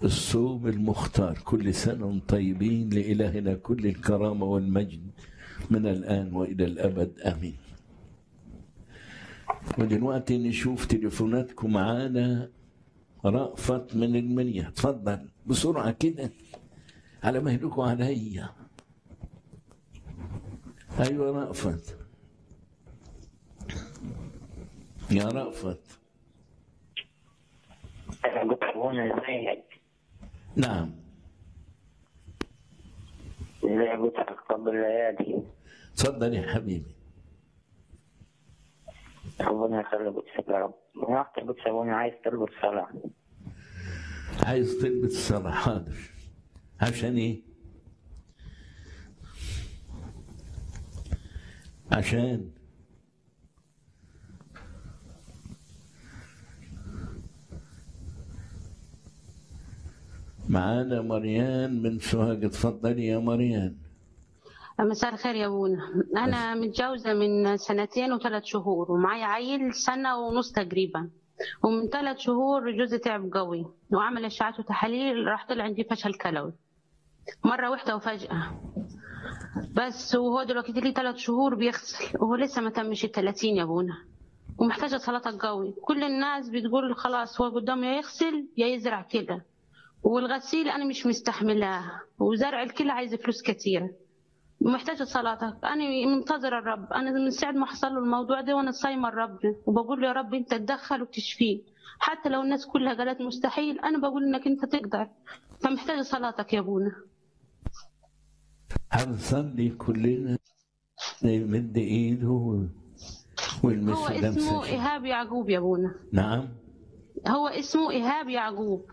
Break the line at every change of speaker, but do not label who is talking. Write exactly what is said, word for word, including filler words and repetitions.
الصوم المختار. كل سنة وانتم طيبين، لإلهنا كل الكرامة والمجد من الآن وإلى الأبد آمين. ودلوقتي نشوف تليفوناتكم معانا. رأفت من المنيا، تفضل بسرعة كده على مهلكم عليا. أيوة رأفت، يا رأفت. نعم.
ازاي قلت لك قبل الليالي.
تفضل يا حبيبي.
ربنا يخلي قدسك يا رب. رحت قدس ابونا عايز تربط صلاة.
عايز تربط الصلاة، حاضر. عشان ايه؟ عشان معانا مريان من سوهاج. اتفضلي يا مريان.
مساء الخير يا ابونا. انا متجوزه من سنتين وثلاث شهور ومعايا عيل سنه ونص تقريبا، ومن ثلاث شهور جوزي تعب قوي وعمل اشعاعات وتحاليل، راح طلع عندي فشل كلوي مره واحده وفجاه. بس وهو دلوقتي لي ثلاث شهور بيغسل وهو لسه ما تمش الثلاثين يا ابونا، ومحتاجه صلاتك قوي. كل الناس بتقول خلاص هو قدامه يا يغسل يا يزرع كلى، والغسيل انا مش مستحملاه، وزرع الكلى عايز فلوس كتيره. محتاجة صلاتك. أنا منتظرة الرب، أنا من ساعة ما حصل له الموضوع ده وأنا صايمة الرب وبقول له يا رب أنت تدخل وتشفيه، حتى لو الناس كلها قالت مستحيل أنا بقول إنك أنت تقدر. فمحتاجة صلاتك يا أبونا.
هنصلي كلنا، نمد إيده والمس
هو
لمسة.
اسمه إيهاب يعقوب يا أبونا.
نعم،
هو اسمه إيهاب يعقوب.